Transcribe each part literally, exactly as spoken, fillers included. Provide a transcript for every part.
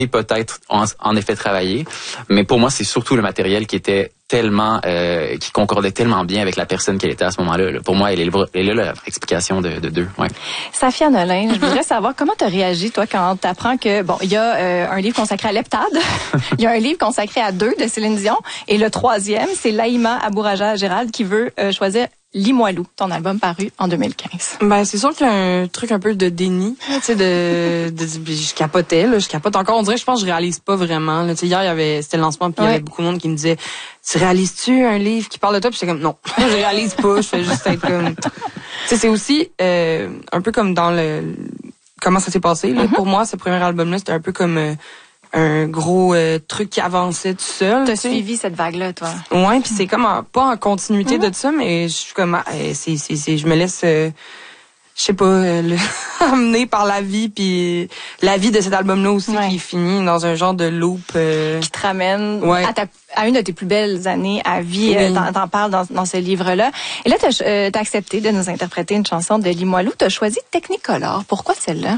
peut-être en, en effet travaillé, mais pour moi c'est surtout le matériel qui était tellement euh, qui concordait tellement bien avec la personne qu'elle était à ce moment-là. Là. Pour moi, elle est, le, elle est là la explication de, de deux. Ouais. Safia Nolin, je voudrais savoir comment tu as réagi toi quand tu apprends que bon, il y a euh, un livre consacré à l'heptade, il y a un livre consacré à deux de Céline Dion, et le troisième c'est Laïma Abouraja Gérald qui veut euh, choisir Limoilou, ton album paru en deux mille quinze. Ben c'est sûr qu'il y a un truc un peu de déni, tu sais de, de, de je capotais là, je capote encore, on dirait je pense que je réalise pas vraiment là, tu sais hier il y avait c'était le lancement puis il ouais. y avait beaucoup de monde qui me disait tu réalises-tu un livre qui parle de toi, puis j'étais comme non, je réalise pas, je fais juste être comme tu sais c'est aussi euh, un peu comme dans le comment ça s'est passé là, mm-hmm. pour moi ce premier album là, c'était un peu comme euh, un gros euh, truc qui avançait tout seul. T'as suivi cette vague-là, toi? Ouais, puis c'est comme en, pas en continuité mm-hmm. de ça, mais je suis comme, euh, c'est, c'est, c'est, je me laisse, euh, je sais pas, euh, le amener par la vie, puis la vie de cet album-là aussi ouais. qui finit dans un genre de loop euh... qui te ramène ouais. à, ta, à une de tes plus belles années à vie. Oui. Euh, t'en, t'en parles dans, dans ce livre-là. Et là, t'as, euh, t'as accepté de nous interpréter une chanson de Limoilou. T'as choisi Technicolor. Pourquoi celle-là?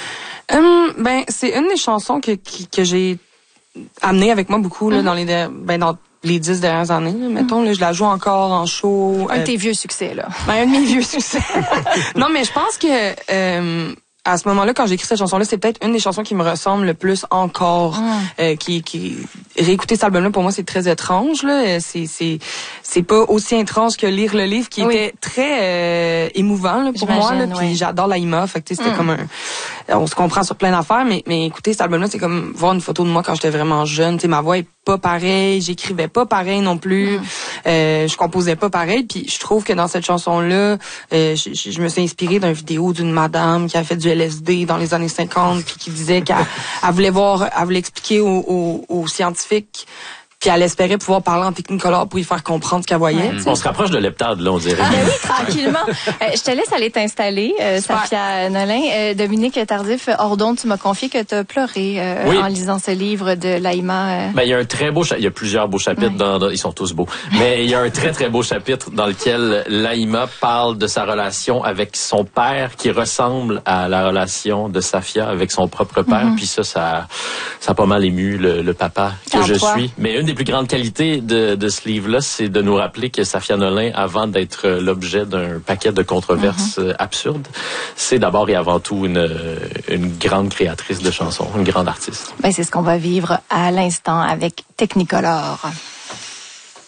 Hum, ben c'est une des chansons que que, que j'ai amené avec moi beaucoup là mm-hmm. dans les ben dans les dix dernières années là, mettons mm-hmm. là, je la joue encore en show. Un de euh, tes vieux succès là. Ben un de mes vieux succès. Non mais je pense que euh, à ce moment-là, quand j'ai écrit cette chanson-là, c'est peut-être une des chansons qui me ressemble le plus encore. Mm. Euh, qui, qui réécouter cet album-là pour moi c'est très étrange là. C'est c'est c'est pas aussi étrange que lire le livre qui oui. était très euh, émouvant là, pour moi là. Puis ouais. j'adore Laïma, fait que c'était mm. comme un. On se comprend sur plein d'affaires, mais mais écoutez cet album-là c'est comme voir une photo de moi quand j'étais vraiment jeune. Tu sais ma voix est pas pareille, j'écrivais pas pareil non plus, mm. euh, je composais pas pareil. Puis je trouve que dans cette chanson-là, euh, je, je me suis inspirée d'une vidéo d'une madame qui a fait du L S D dans les années cinquante puis qui disait qu'elle elle voulait voir, elle voulait expliquer aux, aux, aux scientifiques puis elle espérait pouvoir parler en Technicolor pour y faire comprendre ce qu'elle voyait. Mmh. On se rapproche de l'heptade, là, on dirait. Ah, ben oui, tranquillement. euh, je te laisse aller t'installer, euh, Safia Nolin. Euh, Dominique Tardif, hors d'onde, tu m'as confié que tu as pleuré euh, oui. en lisant ce livre de Laïma. Euh... Ben, il y a un très beau cha- il y a plusieurs beaux chapitres, oui. dans, dans, ils sont tous beaux, mais il y a un très, très beau chapitre dans lequel Laïma parle de sa relation avec son père qui ressemble à la relation de Safia avec son propre père. Mm-hmm. Puis ça, ça, ça a pas mal ému le, le papa que Quand je toi. suis. Mais une des plus grandes qualités de, de ce livre-là, c'est de nous rappeler que Safia Nolin, avant d'être l'objet d'un paquet de controverses mm-hmm. absurdes, c'est d'abord et avant tout une, une grande créatrice de chansons, une grande artiste. Ben, c'est ce qu'on va vivre à l'instant avec Technicolor.